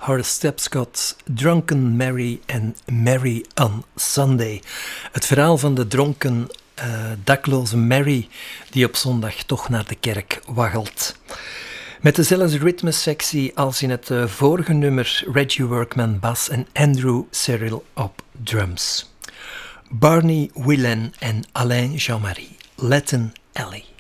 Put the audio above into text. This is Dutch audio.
Horace Tapscott, Drunken Mary en Mary on Sunday. Het verhaal van de dronken, dakloze Mary die op zondag toch naar de kerk waggelt. Met dezelfde ritmesectie als in het vorige nummer, Reggie Workman bas en Andrew Cyril op drums. Barney Whelan en Alain Jean-Marie, Latin Alley.